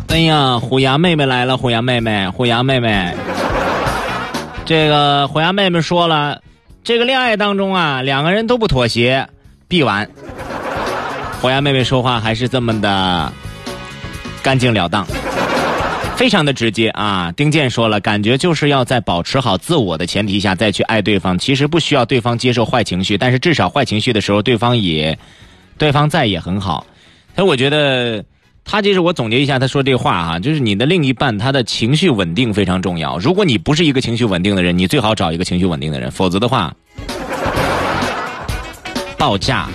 哎呀，虎牙妹妹来了，虎牙妹妹，这个虎牙妹妹说了，这个恋爱当中啊，两个人都不妥协，必完。虎牙妹妹说话还是这么的干净了当，非常的直接啊。丁健说了，感觉就是要在保持好自我的前提下再去爱对方，其实不需要对方接受坏情绪，但是至少坏情绪的时候对方在也很好。所以我觉得他其实我总结一下他说这话啊，就是你的另一半他的情绪稳定非常重要。如果你不是一个情绪稳定的人，你最好找一个情绪稳定的人，否则的话爆炸。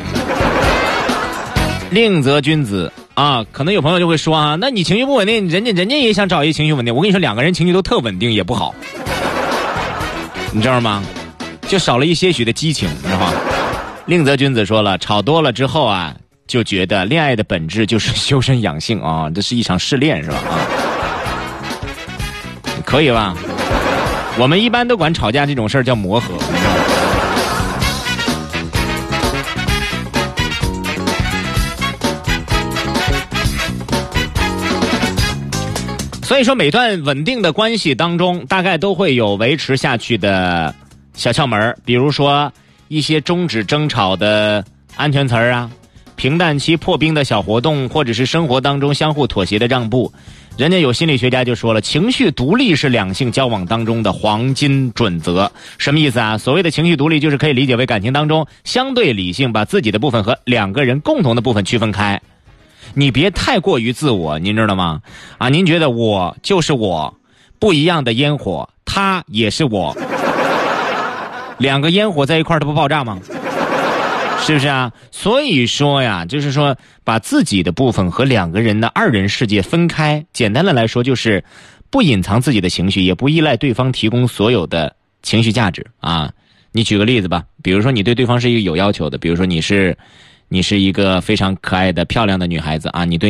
另则君子啊，可能有朋友就会说啊，那你情绪不稳定，人家也想找一个情绪稳定。我跟你说，两个人情绪都特稳定也不好，你知道吗？就少了一些许的激情，你知道吗？另则君子说了，吵多了之后啊，就觉得恋爱的本质就是修身养性啊，这是一场试炼，是吧？啊，可以吧？我们一般都管吵架这种事儿叫磨合。所以说每段稳定的关系当中，大概都会有维持下去的小窍门，比如说一些终止争吵的安全词儿啊，平淡期破冰的小活动，或者是生活当中相互妥协的让步。人家有心理学家就说了，情绪独立是两性交往当中的黄金准则。什么意思啊？所谓的情绪独立就是可以理解为感情当中相对理性，把自己的部分和两个人共同的部分区分开。你别太过于自我，您知道吗？啊，您觉得我就是我，不一样的烟火，他也是我，两个烟火在一块儿，它不爆炸吗？是不是啊？所以说呀，就是说把自己的部分和两个人的二人世界分开，简单的来说就是不隐藏自己的情绪，也不依赖对方提供所有的情绪价值啊。你举个例子吧，比如说你对对方是一个有要求的，比如说你是一个非常可爱的漂亮的女孩子啊，你对